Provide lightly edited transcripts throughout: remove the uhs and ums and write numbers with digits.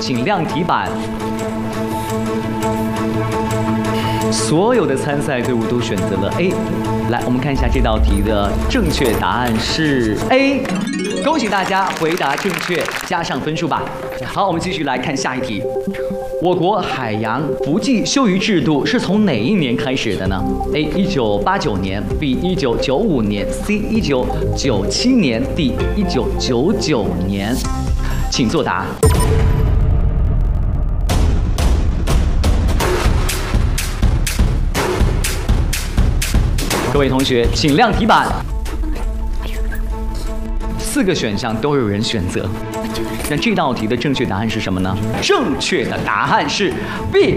请亮题板。所有的参赛队伍都选择了 A。来，我们看一下这道题的正确答案是 A。恭喜大家回答正确，加上分数吧。好，我们继续来看下一题。我国海洋伏季休渔制度是从哪一年开始的呢 ？A. 1989年 ，B. 1995年 ，C. 1997年，D. 1999年。请作答。各位同学，请亮题板。4个选项都有人选择，那这道题的正确答案是什么呢？正确的答案是 B，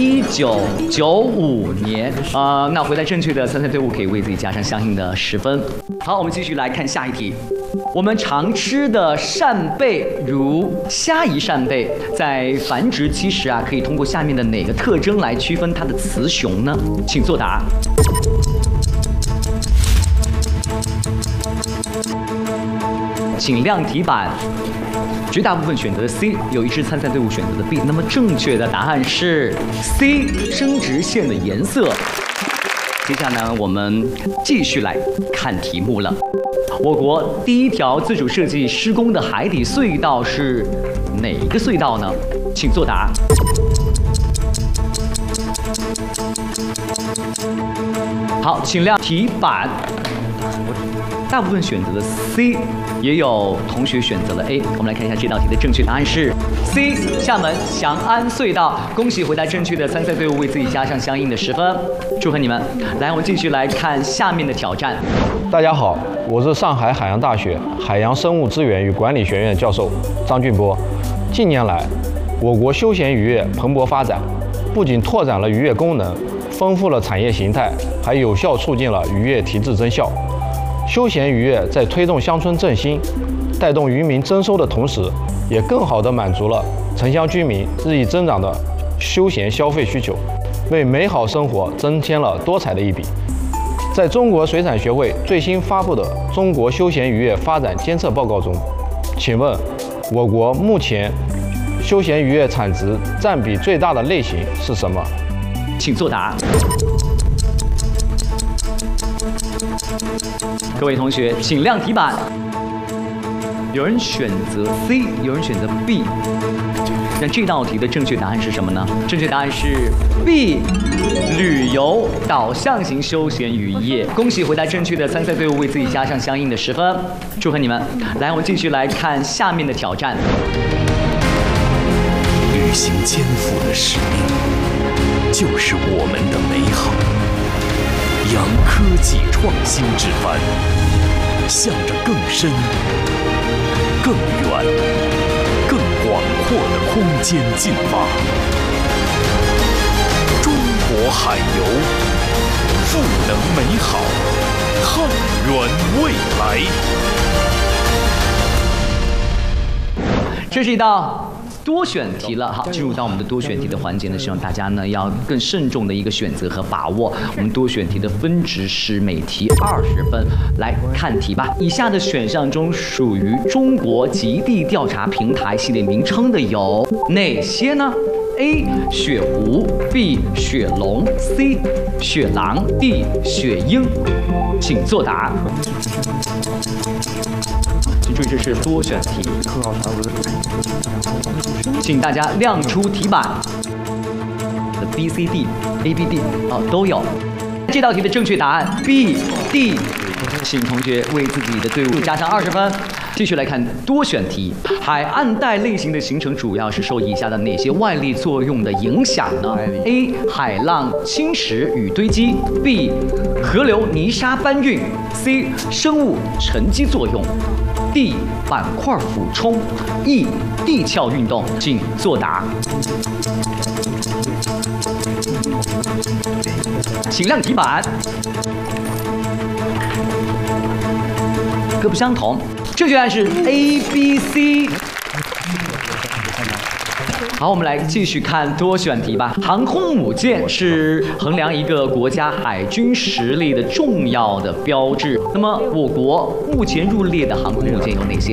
1995年。那回答正确的参赛队伍可以为自己加上相应的10分。好，我们继续来看下一题。我们常吃的扇贝，如虾夷扇贝，在繁殖期时可以通过下面的哪个特征来区分它的雌雄呢？请作答。请亮题板。绝大部分选择的 C， 有一支参赛队伍选择的 B。那么正确的答案是 C， 生殖腺的颜色。接下来我们继续来看题目了。我国第一条自主设计施工的海底隧道是哪一个隧道呢？请作答。好，请亮题板。大部分选择了 C， 也有同学选择了 A。我们来看一下这道题的正确答案是 C， 厦门翔安隧道。恭喜回答正确的参赛队伍为自己加上相应的10分，祝贺你们！来，我们继续来看下面的挑战。 大家好，我是上海海洋大学海洋生物资源与管理学院教授张俊波。近年来，我国休闲渔业蓬勃发展，不仅拓展了渔业功能，丰富了产业形态，还有效促进了渔业提质增效。休闲渔业在推动乡村振兴、带动渔民增收的同时，也更好地满足了城乡居民日益增长的休闲消费需求，为美好生活增添了多彩的一笔。在中国水产学会最新发布的《中国休闲渔业发展监测报告》中，请问我国目前休闲渔业产值占比最大的类型是什么？ 请作答。各位同学，请亮题板。有人选择 C， 有人选择 B。那这道题的正确答案是什么呢？正确答案是 B， 旅游导向型休闲渔业。恭喜回答正确的参赛队伍为自己加上相应的10分，祝贺你们！来，我们继续来看下面的挑战。 履行肩负的使命，就是我们的美好。扬科技创新之帆，向着更深、更远、更广阔的空间进发。中国海游，赋能美好，探源未来。 这是一道多选题了，好，进入到我们的多选题的环节呢，希望大家呢要更慎重的一个选择和把握。我们多选题的分值是每题20分。来看题吧。以下的选项中属于中国极地调查平台系列名称的有哪些呢 ？A. 雪狐 ，B. 雪龙 ，C. 雪狼 ，D. 雪鹰。请作答。注意，这是多选题。请大家亮出题板的 B、C、D、A、B、D 都有。这道题的正确答案 B、D， 请同学为自己的队伍加上20分。继续来看多选题，海岸带类型的形成主要是受以下的哪些外力作用的影响呢 ？A. 海浪侵蚀与堆积 ，B. 河流泥沙搬运 ，C. 生物沉积作用 ，D. 板块俯冲 ，E. 地壳运动。请作答。请亮题板。各不相同。正确答案是 A、B、C。好，我们来继续看多选题吧。航空母舰是衡量一个国家海军实力的重要的标志。那么，我国目前入列的航空母舰有哪些